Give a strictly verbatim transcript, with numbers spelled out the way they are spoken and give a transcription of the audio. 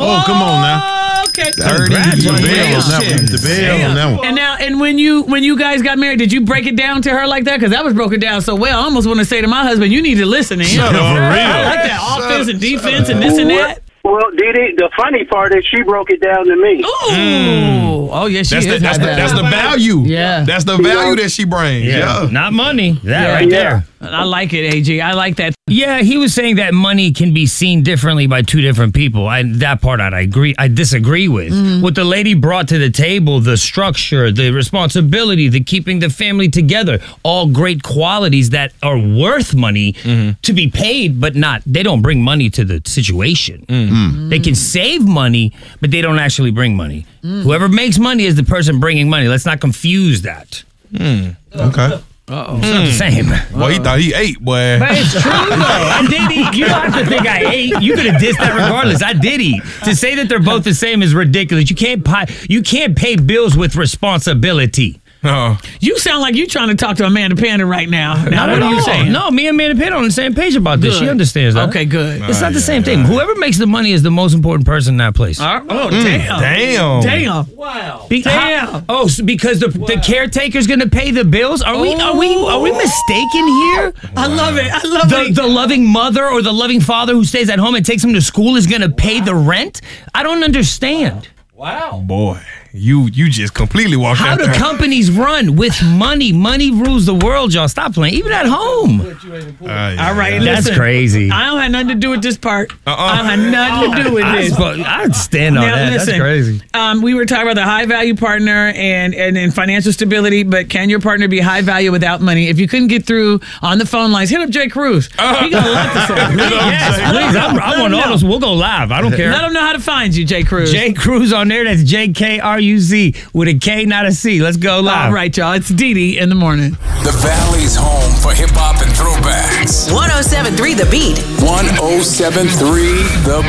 Oh, come on now. Okay. thirty Congratulations. The bail on that one. And now, and when you when you guys got married, did you break it down to her like that? Because that was broken down so well. I almost want to say to my husband, you need to listen to him. Shut up, for real. I like that offense and defense and this and that. Well, Didi, the funny part is she broke it down to me. Ooh. Mm. Oh, yes, she that's is. The, that's, the, that's the value. Yeah. That's the value that she brings. Yeah. yeah. Not money. That Yeah. right Yeah. there. I like it, A G. I like that. Yeah, he was saying that money can be seen differently by two different people. I, that part I agree. I disagree with. Mm-hmm. What the lady brought to the table, the structure, the responsibility, the keeping the family together, all great qualities that are worth money Mm-hmm. to be paid, but not. They don't bring money to the situation. Mm-hmm. They can save money, but they don't actually bring money. Whoever makes money is the person bringing money. Let's not confuse that. Okay. Uh-oh. It's not the same. Well, he thought he ate, boy. But it's true, though. I did eat. You don't have to think I ate. You could have dissed that regardless. I did eat. To say that they're both the same is ridiculous. You can't pay, you can't pay bills with responsibility. Uh, You sound like you trying to talk to Amanda Panda right now. Now, Not what at are you all. saying? No, me and Amanda Pitt are on the same page about this. Good. She understands that. Okay, good. It's not the yeah, same thing. Whoever makes the money is the most important person in that place. Oh, damn. damn. Damn. Wow. Be- Damn. how- oh, so because the the caretaker's going to pay the bills? Are we are we are we mistaken here? I love it. I love The, it. the loving mother or the loving father who stays at home and takes him to school is going to pay the rent? I don't understand. Wow. Boy, you you just completely walked How out do there. companies run with money? Money rules the world, y'all. Stop playing. Even at home. Uh, yeah, All right, yeah. That's listen. crazy. I don't have nothing to do with this part. Uh-uh. I don't have nothing to do with I this. spo- I'd stand on Now, that. listen, That's crazy. Um, we were talking about the high value partner and, and and financial stability, but can your partner be high value without money? If you couldn't get through on the phone lines, hit up Jay Cruz. He got a lot to say. Yes, please. I'm, I want all those. We'll go live. I don't care. Let him know how to find you, Jay Cruz. Jay Cruz on there. That's J K R U Z with a K, not a C. Let's go live. All right, y'all. It's Didi in the morning. The Valley's home for hip hop and throwbacks. one oh seven point three The Beat. one oh seven point three The